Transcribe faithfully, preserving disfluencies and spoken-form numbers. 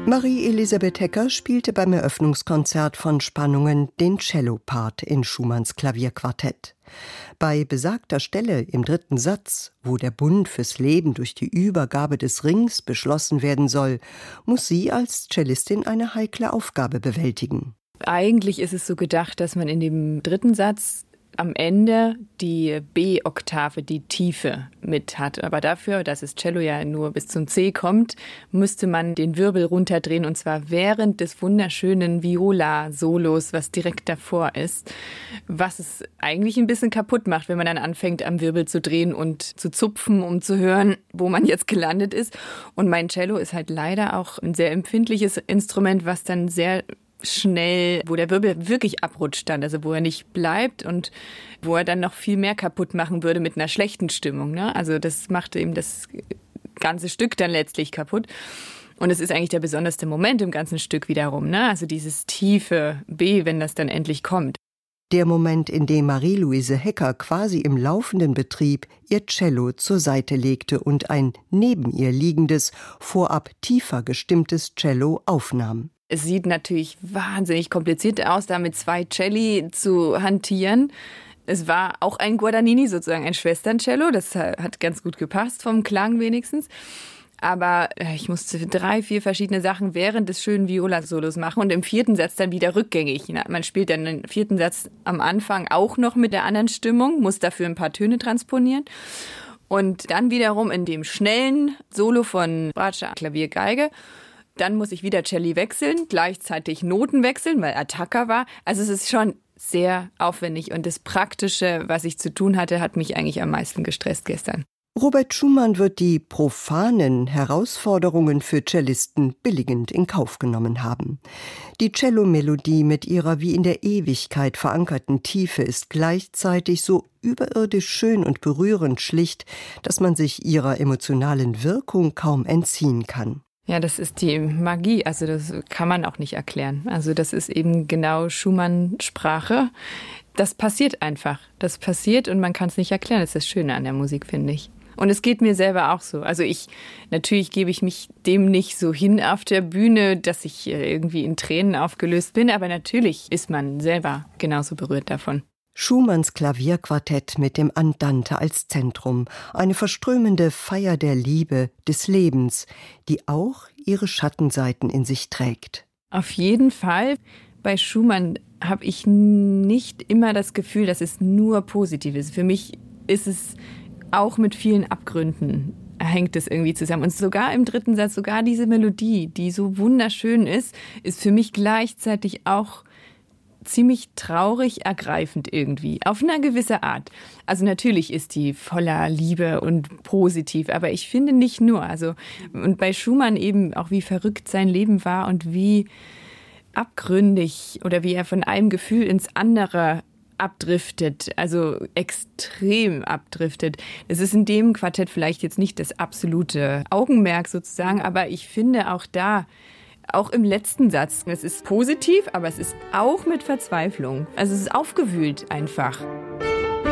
Marie-Elisabeth Hecker spielte beim Eröffnungskonzert von Spannungen den Cellopart in Schumanns Klavierquartett. Bei besagter Stelle im dritten Satz, wo der Bund fürs Leben durch die Übergabe des Rings beschlossen werden soll, muss sie als Cellistin eine heikle Aufgabe bewältigen. Eigentlich ist es so gedacht, dass man in dem dritten Satz am Ende die B-Oktave, die Tiefe mit hat. Aber dafür, dass das Cello ja nur bis zum C kommt, müsste man den Wirbel runterdrehen, und zwar während des wunderschönen Viola-Solos, was direkt davor ist, was es eigentlich ein bisschen kaputt macht, wenn man dann anfängt, am Wirbel zu drehen und zu zupfen, um zu hören, wo man jetzt gelandet ist. Und mein Cello ist halt leider auch ein sehr empfindliches Instrument, was dann sehr schnell, wo der Wirbel wirklich abrutscht dann, also wo er nicht bleibt und wo er dann noch viel mehr kaputt machen würde mit einer schlechten Stimmung, ne? Also das macht eben das ganze Stück dann letztlich kaputt. Und es ist eigentlich der besonderste Moment im ganzen Stück wiederum, ne? Also dieses tiefe B, wenn das dann endlich kommt. Der Moment, in dem Marie-Louise Hecker quasi im laufenden Betrieb ihr Cello zur Seite legte und ein neben ihr liegendes, vorab tiefer gestimmtes Cello aufnahm. Es sieht natürlich wahnsinnig kompliziert aus, da mit zwei Celli zu hantieren. Es war auch ein Guadagnini, sozusagen ein Schwesterncello. Das hat ganz gut gepasst, vom Klang wenigstens. Aber ich musste drei, vier verschiedene Sachen während des schönen Viola-Solos machen und im vierten Satz dann wieder rückgängig. Man spielt dann den vierten Satz am Anfang auch noch mit der anderen Stimmung, muss dafür ein paar Töne transponieren. Und dann wiederum in dem schnellen Solo von Bratscher Klavier Geige. Dann muss ich wieder Celli wechseln, gleichzeitig Noten wechseln, weil Attacca war. Also es ist schon sehr aufwendig. Und das Praktische, was ich zu tun hatte, hat mich eigentlich am meisten gestresst gestern. Robert Schumann wird die profanen Herausforderungen für Cellisten billigend in Kauf genommen haben. Die Cellomelodie mit ihrer wie in der Ewigkeit verankerten Tiefe ist gleichzeitig so überirdisch schön und berührend schlicht, dass man sich ihrer emotionalen Wirkung kaum entziehen kann. Ja, das ist die Magie, also das kann man auch nicht erklären. Also das ist eben genau Schumann-Sprache. Das passiert einfach. Das passiert und man kann es nicht erklären. Das ist das Schöne an der Musik, finde ich. Und es geht mir selber auch so. Also ich, natürlich gebe ich mich dem nicht so hin auf der Bühne, dass ich irgendwie in Tränen aufgelöst bin. Aber natürlich ist man selber genauso berührt davon. Schumanns Klavierquartett mit dem Andante als Zentrum, eine verströmende Feier der Liebe, des Lebens, die auch ihre Schattenseiten in sich trägt. Auf jeden Fall. Bei Schumann habe ich nicht immer das Gefühl, dass es nur positiv ist. Für mich ist es auch mit vielen Abgründen, hängt es irgendwie zusammen. Und sogar im dritten Satz, sogar diese Melodie, die so wunderschön ist, ist für mich gleichzeitig auch ziemlich traurig ergreifend irgendwie, auf eine gewisse Art. Also natürlich ist die voller Liebe und positiv, aber ich finde nicht nur. Also und bei Schumann eben auch, wie verrückt sein Leben war und wie abgründig oder wie er von einem Gefühl ins andere abdriftet, also extrem abdriftet. Es ist in dem Quartett vielleicht jetzt nicht das absolute Augenmerk sozusagen, aber ich finde auch da, auch im letzten Satz, es ist positiv, aber es ist auch mit Verzweiflung. Also es ist aufgewühlt einfach.